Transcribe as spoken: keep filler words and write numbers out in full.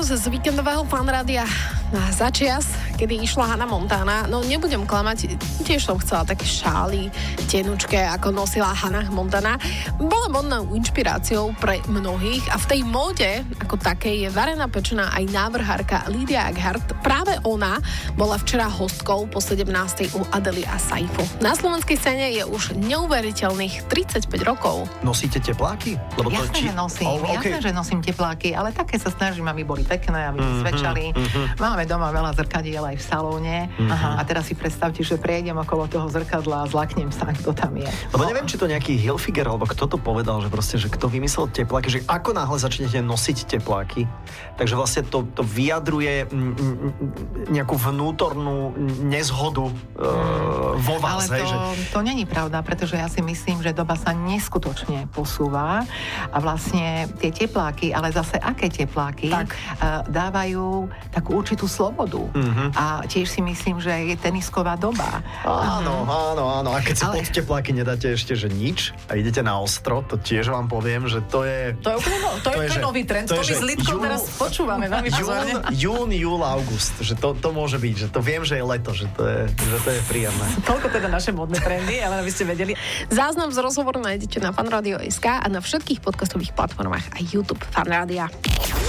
news z víkendového Fanrádia za čias, kedy išla Hannah Montana. No nebudem klamať, tiež som chcela také šály tenučké, ako nosila Hannah Montana. Bola modnou inšpiráciou pre mnohých a v tej móde ako takej je varená pečená aj návrhárka Lydia Egghardt. Práve ona bola včera hostkou po sedemnástej u Adely a Saifu. Na slovenskej scéne je už neuveriteľných tridsaťpäť rokov. Nosíte tepláky? Lebo jasné, či... že nosím. Oh, okay. Jasné, že nosím tepláky, ale také sa snažím, aby boli pekné, aby mm-hmm, svedčali. Mm-hmm. Máme doma veľa zrkadiel aj v salóne. Mm-hmm. A teraz si predstavte, že prejdem okolo toho zrkadla a zlaknem sa, kto tam je. Lebo neviem, či to nejaký Hilfiger, alebo kto to povedal, že proste, že kto vymyslel tepláky, že ako náhle začnete nosiť tepláky, takže vlastne to, to vyjadruje nejakú vnútornú nezhodu mm. vo vás. Ale hej, to, že... to není pravda, pretože ja si myslím, že doba sa neskutočne posúva a vlastne tie tepláky, ale zase aké tepláky, tak. dávajú takú určitú slobodu. Mm-hmm. A tiež si myslím, že je tenisková doba. Áno, áno, áno. A keď si ale... pod tepláky nedáte ešte, že nič a idete na ostro, to tiež vám poviem, že to je... To je úplne no, to, to je, je nový trend. To, to my s Lidkou teraz počúvame veľmi pozorne. Jún, júl, august. Že to, to môže byť. Že to viem, že je leto. Že to je, že to je príjemné. Toľko teda naše modné trendy, ale aby ste vedeli. Záznam z rozhovoru nájdete na fanradio bodka es ká a na všetkých podcastových platformách a YouTube Fanrádia.